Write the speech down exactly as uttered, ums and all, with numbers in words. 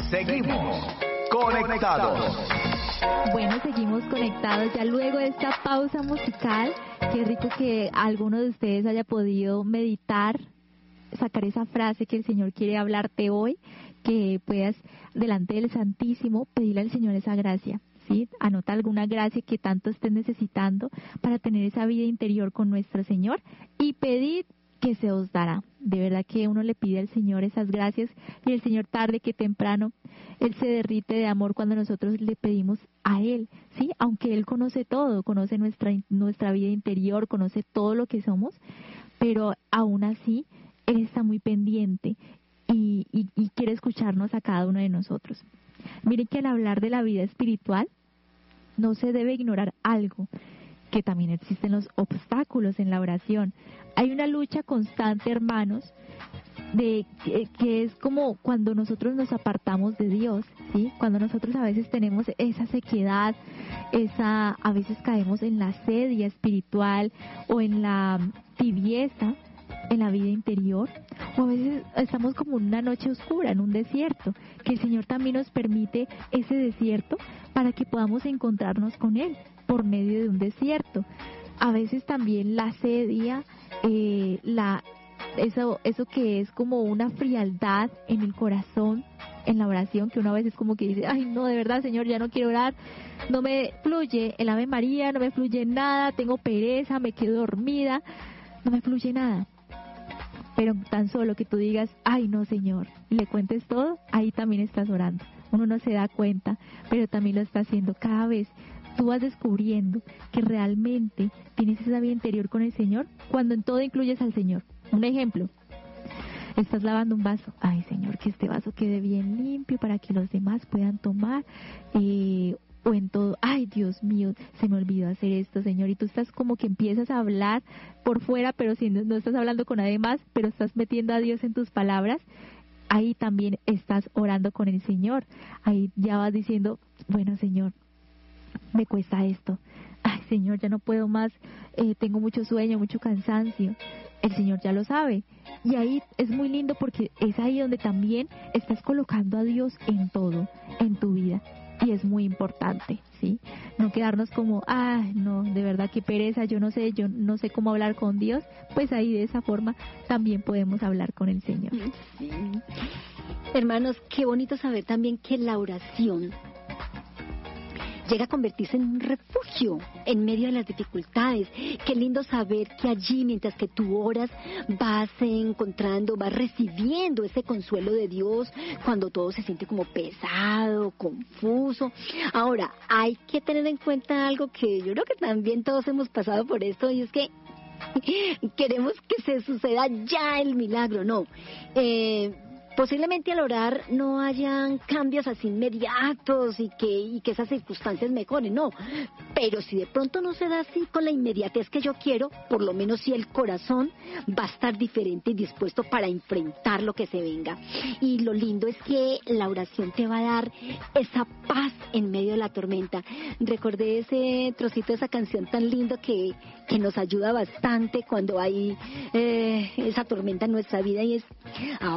Seguimos conectados. Bueno, seguimos conectados ya luego de esta pausa musical. Qué rico que alguno de ustedes haya podido meditar, sacar esa frase que el Señor quiere hablarte hoy, que puedas delante del Santísimo pedirle al Señor esa gracia, ¿sí? Anota alguna gracia que tanto estés necesitando para tener esa vida interior con nuestro Señor y pedid que se os dará. De verdad que uno le pide al Señor esas gracias y el Señor tarde que temprano, Él se derrite de amor cuando nosotros le pedimos a Él, ¿sí? Aunque Él conoce todo, conoce nuestra, nuestra vida interior, conoce todo lo que somos, pero aún así Él está muy pendiente y, y, y quiere escucharnos a cada uno de nosotros. Miren que al hablar de la vida espiritual no se debe ignorar algo, que también existen los obstáculos en la oración. Hay una lucha constante, hermanos, de que, que es como cuando nosotros nos apartamos de Dios, ¿sí? Cuando nosotros a veces tenemos esa sequedad, esa, a veces caemos en la sedia espiritual o en la tibieza en la vida interior, o a veces estamos como en una noche oscura, en un desierto, que el Señor también nos permite ese desierto para que podamos encontrarnos con Él por medio de un desierto. A veces también la sedia, eh, la eso eso que es como una frialdad en el corazón, en la oración, que uno a veces como que dice, ay no, de verdad Señor, ya no quiero orar, no me fluye el Ave María, no me fluye nada, tengo pereza, me quedo dormida, no me fluye nada. Pero tan solo que tú digas, ay no Señor, y le cuentes todo, ahí también estás orando. Uno no se da cuenta, pero también lo está haciendo. Cada vez tú vas descubriendo que realmente tienes esa vida interior con el Señor cuando en todo incluyes al Señor. Un ejemplo, estás lavando un vaso, ay Señor, que este vaso quede bien limpio para que los demás puedan tomar, eh, o en todo, ay Dios mío, se me olvidó hacer esto Señor, y tú estás como que empiezas a hablar por fuera, pero si no, no estás hablando con nadie más, pero estás metiendo a Dios en tus palabras. Ahí también estás orando con el Señor, ahí ya vas diciendo, bueno Señor, me cuesta esto, ay Señor, ya no puedo más, eh, tengo mucho sueño, mucho cansancio. El Señor ya lo sabe, y ahí es muy lindo porque es ahí donde también estás colocando a Dios en todo, en tu vida, y es muy importante, ¿sí? No quedarnos como, ah, no, de verdad qué pereza, yo no sé, yo no sé cómo hablar con Dios. Pues ahí de esa forma también podemos hablar con el Señor. Sí. Hermanos, qué bonito saber también que la oración llega a convertirse en un refugio en medio de las dificultades. Qué lindo saber que allí, mientras que tú oras, vas encontrando, vas recibiendo ese consuelo de Dios cuando todo se siente como pesado, confuso. Ahora, hay que tener en cuenta algo que yo creo que también todos hemos pasado por esto, y es que queremos que se suceda ya el milagro, ¿no? Eh... Posiblemente al orar no hayan cambios así inmediatos y que, y que esas circunstancias mejoren, no. Pero si de pronto no se da así con la inmediatez que yo quiero, por lo menos si el corazón va a estar diferente y dispuesto para enfrentar lo que se venga. Y lo lindo es que la oración te va a dar esa paz en medio de la tormenta. Recordé ese trocito de esa canción tan lindo que, que nos ayuda bastante cuando hay eh, esa tormenta en nuestra vida, y es...